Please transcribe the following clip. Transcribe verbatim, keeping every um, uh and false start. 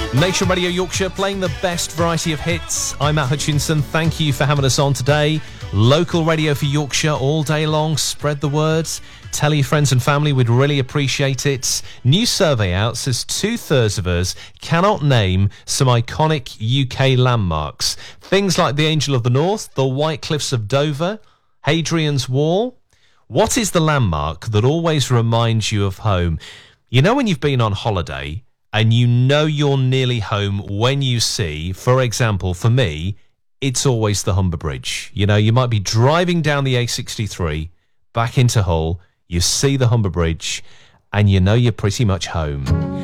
Nation Radio Yorkshire, playing the best variety of hits. I'm Matt Hutchinson. Thank you for having us on today. Local radio for Yorkshire all day long. Spread the words. Tell your friends and family. We'd really appreciate it. New survey out says two-thirds of us cannot name some iconic U K landmarks. Things like the Angel of the North, the White Cliffs of Dover, Hadrian's Wall. What is the landmark that always reminds you of home? You know when you've been on holiday and you know you're nearly home when you see, for example, for me, it's always the Humber Bridge. You know, you might be driving down the A sixty-three back into Hull, you see the Humber Bridge, and you know you're pretty much home.